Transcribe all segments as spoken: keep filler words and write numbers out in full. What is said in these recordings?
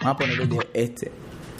Vamos a ponerle este.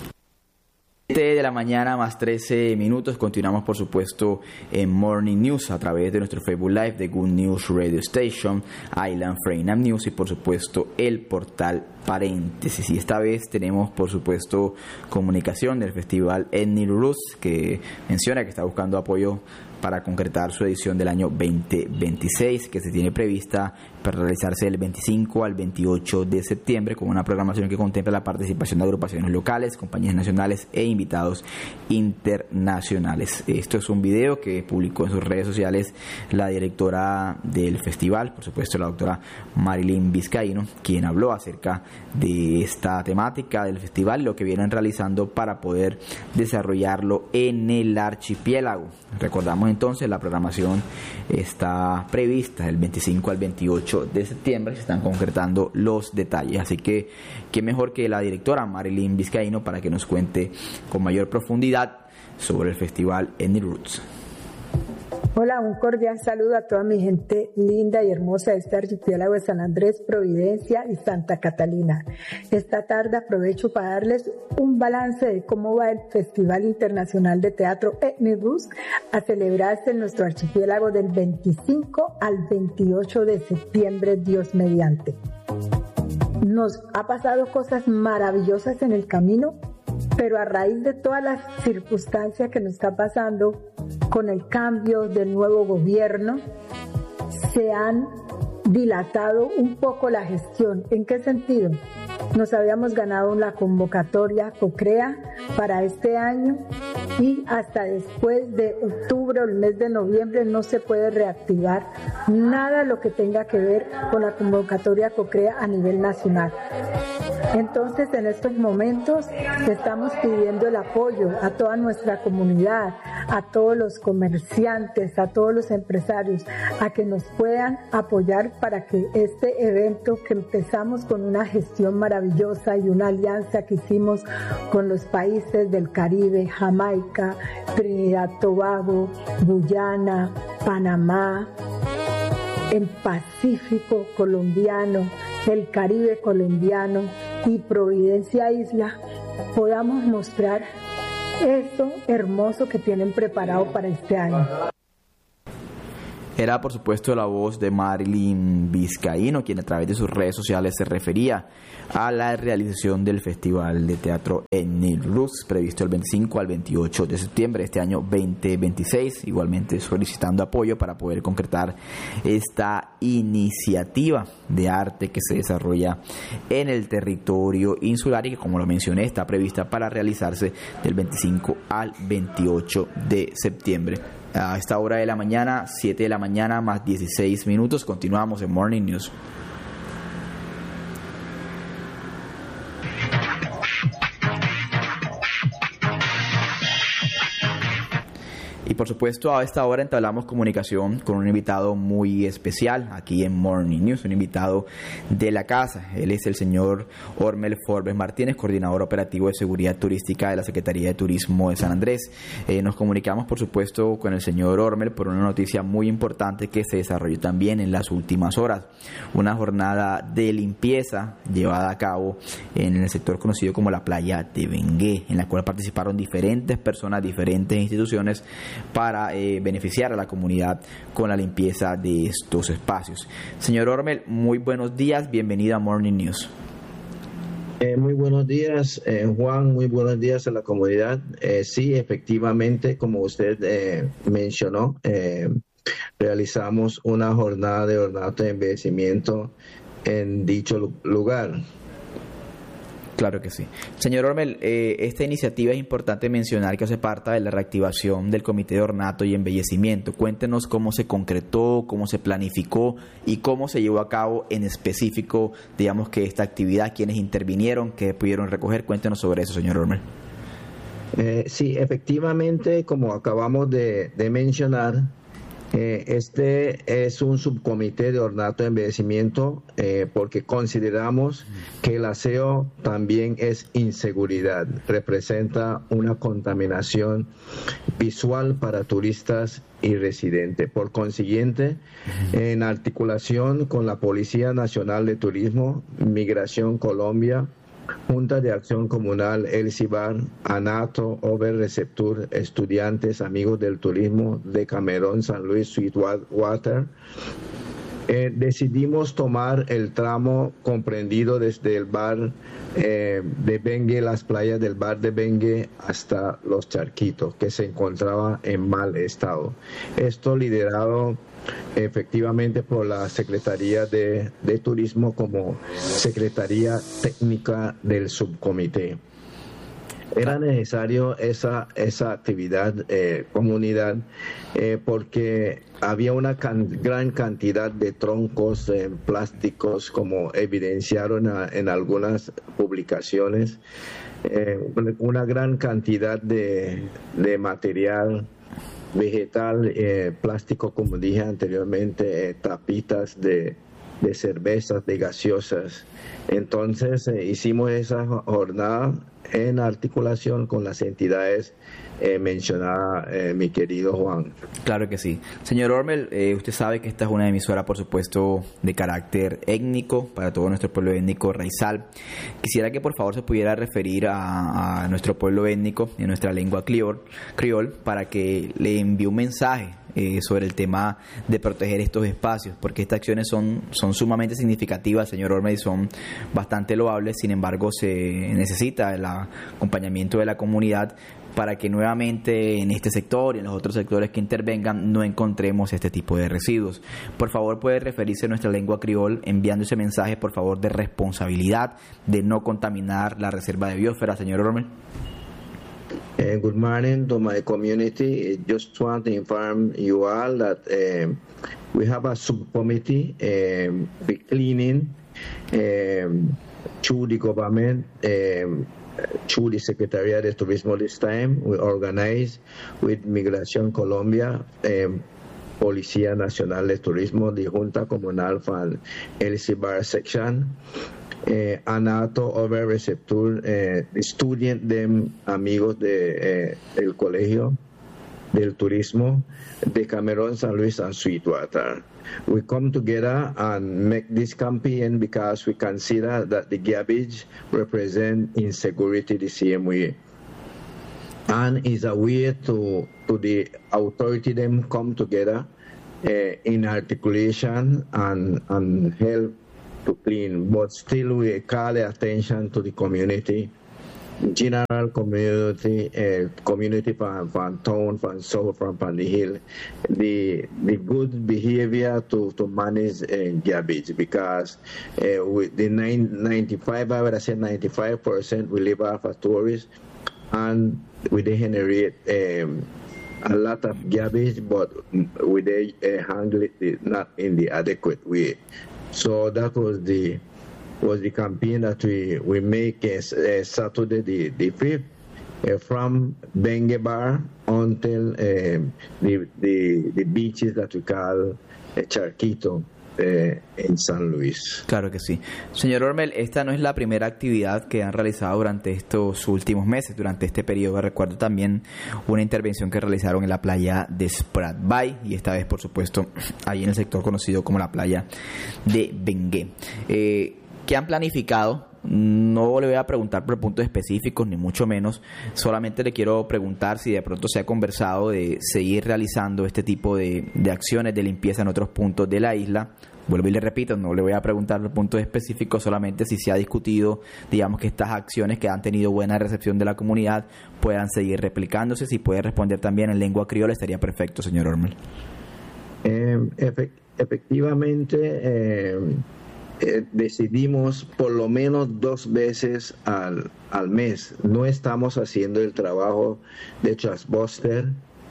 siete de la mañana más trece minutos. Continuamos, por supuesto, en Morning News a través de nuestro Facebook Live de Good News Radio Station, Island Freedom News y, por supuesto, el portal Paréntesis. Y esta vez tenemos, por supuesto, comunicación del Festival Ethnic Roots, que menciona que está buscando apoyo para concretar su edición del año veinte veintiséis, que se tiene prevista para realizarse del veinticinco al veintiocho de septiembre, con una programación que contempla la participación de agrupaciones locales, compañías nacionales e invitados internacionales. Esto es un video que publicó en sus redes sociales la directora del festival, por supuesto la doctora Marilyn Vizcaíno, quien habló acerca de esta temática del festival, lo que vienen realizando para poder desarrollarlo en el archipiélago. Recordamos entonces, la programación está prevista del veinticinco al veintiocho de septiembre, se están concretando los detalles, así que qué mejor que la directora Marilyn Vizcaíno para que nos cuente con mayor profundidad sobre el festival Ethnic Roots. Hola, un cordial saludo a toda mi gente linda y hermosa de este archipiélago de San Andrés, Providencia y Santa Catalina. Esta tarde aprovecho para darles un balance de cómo va el Festival Internacional de Teatro Ethnic Roots a celebrarse en nuestro archipiélago del veinticinco al veintiocho de septiembre, Dios mediante. Nos ha pasado cosas maravillosas en el camino, pero a raíz de todas las circunstancias que nos está pasando con el cambio del nuevo gobierno, se han dilatado un poco la gestión. ¿En qué sentido? Nos habíamos ganado la convocatoria COCREA para este año y hasta después de octubre o el mes de noviembre no se puede reactivar nada lo que tenga que ver con la convocatoria COCREA a nivel nacional. Entonces, en estos momentos estamos pidiendo el apoyo a toda nuestra comunidad, a todos los comerciantes, a todos los empresarios, a que nos puedan apoyar para que este evento, que empezamos con una gestión maravillosa y una alianza que hicimos con los países del Caribe, Jamaica, Trinidad Tobago, Guyana, Panamá, el Pacífico colombiano, el Caribe colombiano y Providencia Isla, podamos mostrar eso hermoso que tienen preparado para este año. Era, por supuesto, la voz de Marilyn Vizcaíno, quien a través de sus redes sociales se refería a la realización del Festival de Teatro Ethnic Roots, previsto el veinticinco al veintiocho de septiembre de este año veinte veintiséis, igualmente solicitando apoyo para poder concretar esta iniciativa de arte que se desarrolla en el territorio insular y que, como lo mencioné, está prevista para realizarse del veinticinco al veintiocho de septiembre. A esta hora de la mañana, siete de la mañana más dieciséis minutos, continuamos en Morning News. Y por supuesto, a esta hora entablamos comunicación con un invitado muy especial aquí en Morning News, un invitado de la casa. Él es el señor Ormel Forbes Martínez, coordinador operativo de seguridad turística de la Secretaría de Turismo de San Andrés. Eh, nos comunicamos, por supuesto, con el señor Ormel por una noticia muy importante que se desarrolló también en las últimas horas. Una jornada de limpieza llevada a cabo en el sector conocido como la playa de Bengué, en la cual participaron diferentes personas, diferentes instituciones, para eh, beneficiar a la comunidad con la limpieza de estos espacios. Señor Ormel, muy buenos días, bienvenido a Morning News. Eh, muy buenos días, eh, Juan, muy buenos días a la comunidad. Eh, sí, efectivamente, como usted eh, mencionó, eh, realizamos una jornada de ornato de embellecimiento en dicho lugar. Claro que sí. Señor Ormel, eh, esta iniciativa es importante mencionar que hace parte de la reactivación del Comité de Ornato y Embellecimiento. Cuéntenos cómo se concretó, cómo se planificó y cómo se llevó a cabo en específico, digamos, que esta actividad, quiénes intervinieron, qué pudieron recoger. Cuéntenos sobre eso, señor Ormel. Eh, sí, efectivamente, como acabamos de, de mencionar, Eh, este es un subcomité de ornato de embellecimiento eh, porque consideramos que el aseo también es inseguridad, representa una contaminación visual para turistas y residentes. Por consiguiente, en articulación con la Policía Nacional de Turismo, Migración Colombia, Junta de Acción Comunal, Elsibar, ANATO, Overreceptur, estudiantes, amigos del turismo de Cameron, San Luis, Sweetwater. Eh, decidimos tomar el tramo comprendido desde el bar eh, de Bengue, las playas del bar de Bengue, hasta Los Charquitos, que se encontraba en mal estado. Esto liderado efectivamente por la Secretaría de, de Turismo como Secretaría Técnica del Subcomité. Era necesario esa, esa actividad, eh, comunidad, eh, porque había una can, gran cantidad de troncos eh, plásticos, como evidenciaron a, en algunas publicaciones, eh, una gran cantidad de, de material vegetal, eh, plástico, como dije anteriormente, eh, tapitas de, de cervezas, de gaseosas. Entonces eh, hicimos esa jornada en articulación con las entidades eh, mencionadas, eh, mi querido Juan. Claro que sí. Señor Ormel, eh, usted sabe que esta es una emisora, por supuesto, de carácter étnico para todo nuestro pueblo étnico raizal. Quisiera que por favor se pudiera referir a, a nuestro pueblo étnico en nuestra lengua criol, criol para que le envíe un mensaje Eh, sobre el tema de proteger estos espacios, porque estas acciones son, son sumamente significativas, señor Ormel, y son bastante loables. Sin embargo, se necesita el acompañamiento de la comunidad para que nuevamente en este sector y en los otros sectores que intervengan no encontremos este tipo de residuos. Por favor, puede referirse a nuestra lengua criol enviando ese mensaje, por favor, de responsabilidad, de no contaminar la reserva de biosfera, señor Ormel. Uh, good morning to my community. Just want to inform you all that uh, we have a subcommittee um, be cleaning um, through the government, um, through the Secretariat de Turismo this time. We organize with Migración Colombia, um, Policía Nacional de Turismo, the Junta Comunal from Elsibar section. Eh, ANATO, Overreceptur, eh, student them, amigos de, eh, del colegio del turismo de Cameron, San Luis, and Sweetwater. We come together and make this campaign because we consider that the garbage represents insecurity the same way, and is a way to to the authority them come together uh, in articulation and and help to clean, but still we call attention to the community, general community, uh, community from, from town, from south, from, from the hill, the the good behavior to, to manage uh, garbage, because uh, with the nine, ninety-five, I would say ninety-five percent we live off of tourists, and we generate um, a lot of garbage, but we they uh, handle it not in the adequate way. So that was the was the campaign that we we make uh, uh, Saturday the the fifth uh, from Bengue Bar until uh, the the the beaches that we call uh, Charquito. Eh, en San Luis. Claro que sí. Señor Ormel, esta no es la primera actividad que han realizado durante estos últimos meses, durante este periodo. Recuerdo también una intervención que realizaron en la playa de Sprat Bay, y esta vez, por supuesto, ahí en el sector conocido como la playa de Bengue. Eh, ¿Qué han planificado? No le voy a preguntar por puntos específicos, ni mucho menos. Solamente le quiero preguntar si de pronto se ha conversado de seguir realizando este tipo de, de acciones de limpieza en otros puntos de la isla. Vuelvo y le repito, no le voy a preguntar por puntos específicos, solamente si se ha discutido, digamos, que estas acciones que han tenido buena recepción de la comunidad puedan seguir replicándose. Si puede responder también en lengua criolla, estaría perfecto, señor Ormel. Eh, efect- efectivamente, eh, eh, decidimos por lo menos dos veces al, al mes. No estamos haciendo el trabajo de Trustbuster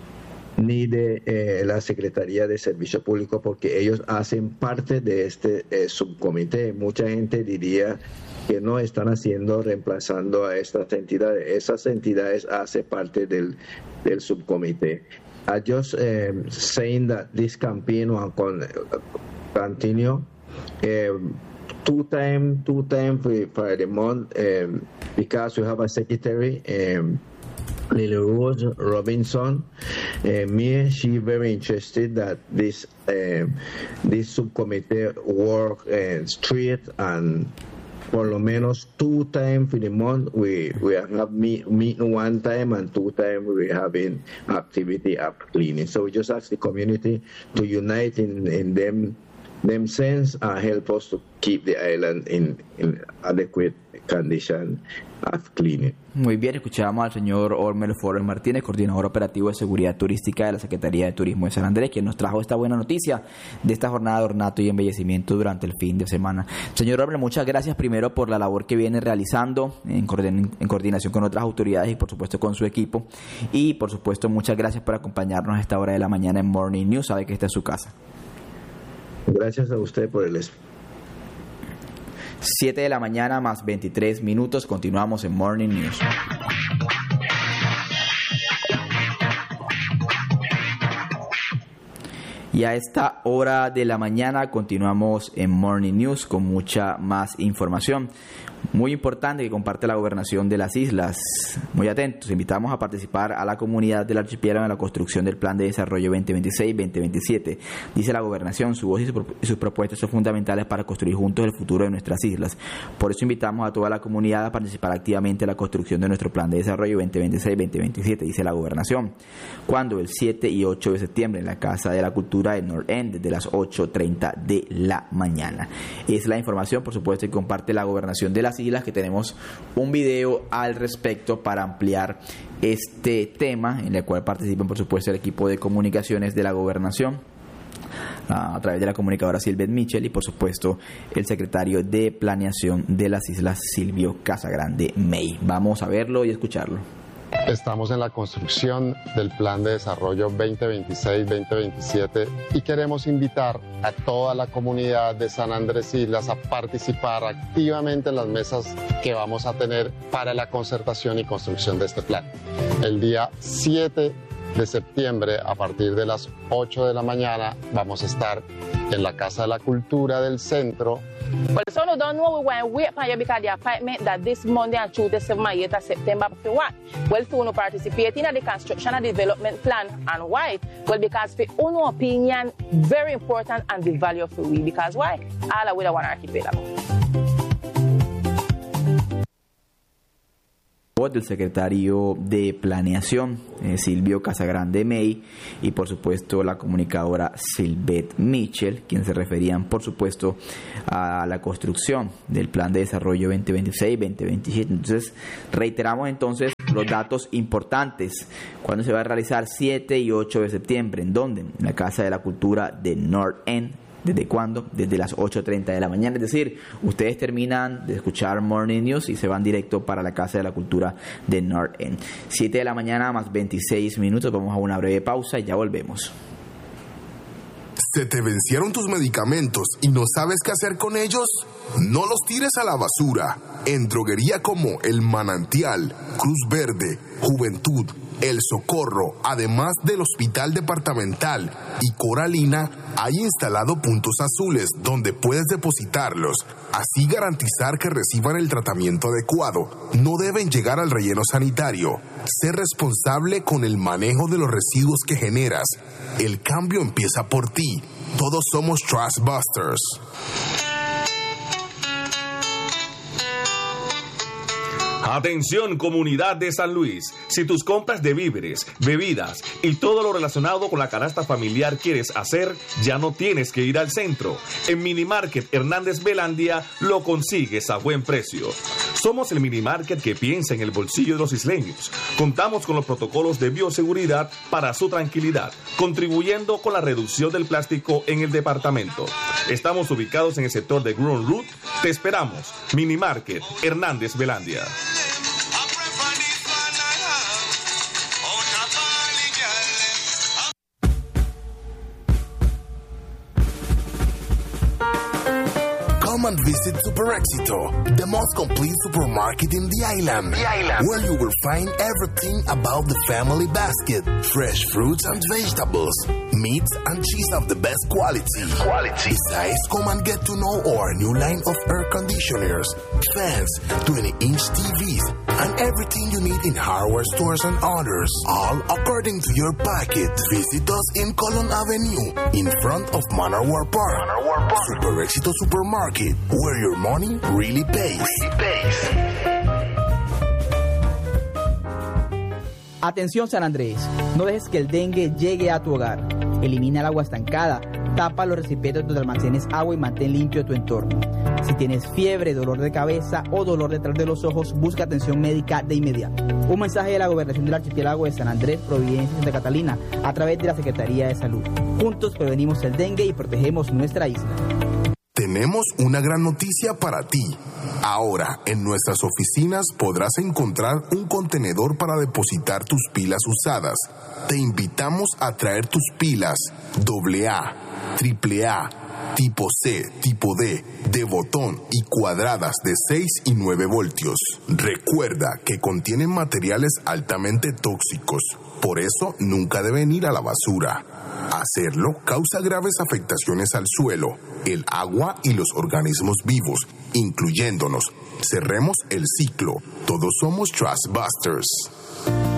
ni de eh, la Secretaría de Servicio Público, porque ellos hacen parte de este eh, subcomité. Mucha gente diría que no están haciendo, reemplazando a estas entidades. Esas entidades hacen parte del, del subcomité. I just um, saying that this campaign will continue. Um, two time, two time for, for the month, um, because we have a secretary, um, Lily Rose Robinson. Uh, me, she very interested that this uh, this subcommittee work uh, straight and por lo menos two times in the month we we have meet, meet one time and two times we having activity of cleaning. So we just ask the community to unite in in them them sense and help us to keep the island in, in adequate condition of cleaning. Muy bien, escuchábamos al señor Ormel Flores Martínez, coordinador operativo de seguridad turística de la Secretaría de Turismo de San Andrés, quien nos trajo esta buena noticia de esta jornada de ornato y embellecimiento durante el fin de semana. Señor Ormel, muchas gracias primero por la labor que viene realizando en, coordin- en coordinación con otras autoridades y por supuesto con su equipo, y por supuesto muchas gracias por acompañarnos a esta hora de la mañana en Morning News. Sabe que está en su casa. Gracias a usted por el espacio. siete de la mañana más veintitrés minutos, continuamos en Morning News. Y a esta hora de la mañana continuamos en Morning News con mucha más información. Muy importante que comparte la gobernación de las islas. Muy atentos, invitamos a participar a la comunidad del archipiélago en la construcción del Plan de Desarrollo veinte veintiséis veinte veintisiete. Dice la gobernación, su voz y, su, y sus propuestas son fundamentales para construir juntos el futuro de nuestras islas. Por eso invitamos a toda la comunidad a participar activamente en la construcción de nuestro Plan de Desarrollo veinte veintiséis veinte veintisiete, dice la gobernación. Cuando el siete y ocho de septiembre en la Casa de la Cultura de North End desde las ocho treinta de la mañana. Es la información, por supuesto, que comparte la gobernación de las islas, que tenemos un video al respecto para ampliar este tema, en el cual participan por supuesto el equipo de comunicaciones de la gobernación a través de la comunicadora Sylvette Mitchell y por supuesto el secretario de Planeación de las Islas, Silvio Casagrande May. Vamos a verlo y escucharlo. Estamos en la construcción del Plan de Desarrollo veinte veintiséis veinte veintisiete y queremos invitar a toda la comunidad de San Andrés Islas a participar activamente en las mesas que vamos a tener para la concertación y construcción de este plan. El día siete de septiembre, a partir de las ocho de la mañana, vamos a estar en la Casa de la Cultura del Centro. Well, so no don't know we want to wait for you because the appointment that this Monday and Tuesday, seven and eight of September, for what? Well, to no participate in the construction and development plan, and why? Well, because for our opinion, very important and the value for we. Because why? All of we want archipelago. Del secretario de Planeación, eh, Silvio Casagrande May, y por supuesto la comunicadora Sylvette Mitchell, quienes se referían por supuesto a la construcción del Plan de Desarrollo veinte veintiséis veinte veintisiete. Entonces reiteramos entonces los datos importantes. ¿Cuándo se va a realizar? siete y ocho de septiembre. ¿En dónde? En la Casa de la Cultura de North End. ¿Desde cuándo? Desde las ocho treinta de la mañana. Es decir, ustedes terminan de escuchar Morning News y se van directo para la Casa de la Cultura de North End. siete de la mañana más veintiséis minutos. Vamos a una breve pausa y ya volvemos. ¿Se te vencieron tus medicamentos y no sabes qué hacer con ellos? No los tires a la basura. En droguería como El Manantial, Cruz Verde, Juventud, El Socorro, además del Hospital Departamental y Coralina, hay instalado puntos azules donde puedes depositarlos, así garantizar que reciban el tratamiento adecuado. No deben llegar al relleno sanitario. Sé responsable con el manejo de los residuos que generas. El cambio empieza por ti. Todos somos Trash Busters. Atención, comunidad de San Luis. Si tus compras de víveres, bebidas y todo lo relacionado con la canasta familiar quieres hacer, ya no tienes que ir al centro. En Minimarket Hernández Belandia lo consigues a buen precio. Somos el Minimarket que piensa en el bolsillo de los isleños. Contamos con los protocolos de bioseguridad para su tranquilidad, contribuyendo con la reducción del plástico en el departamento. Estamos ubicados en el sector de Gruen Route. Te esperamos. Minimarket Hernández Belandia. Come and visit Super Éxito, the most complete supermarket in the island, the island, where you will find everything about the family basket, fresh fruits and vegetables, meats and cheese of the best quality. quality. Besides, come and get to know our new line of air conditioners, fans, twenty inch T Vs, and everything you need in hardware stores and others, all according to your packet. Visit us in Colon Avenue, in front of Manor War Park. Manor War Park. Super Éxito Supermarket. where your money really pays. Really pays. Atención San Andrés, no dejes que el dengue llegue a tu hogar. Elimina el agua estancada, tapa los recipientes donde almacenes agua y mantén limpio tu entorno. Si tienes fiebre, dolor de cabeza o dolor detrás de los ojos, busca atención médica de inmediato. Un mensaje de la Gobernación del Archipiélago de San Andrés, Providencia y Santa Catalina a través de la Secretaría de Salud. Juntos prevenimos el dengue y protegemos nuestra isla. Tenemos una gran noticia para ti. Ahora, en nuestras oficinas podrás encontrar un contenedor para depositar tus pilas usadas. Te invitamos a traer tus pilas doble A, triple A, tipo C, tipo D, de botón y cuadradas de seis y nueve voltios. Recuerda que contienen materiales altamente tóxicos, por eso nunca deben ir a la basura. Hacerlo causa graves afectaciones al suelo, el agua y los organismos vivos, incluyéndonos. Cerremos el ciclo. Todos somos Trashbusters.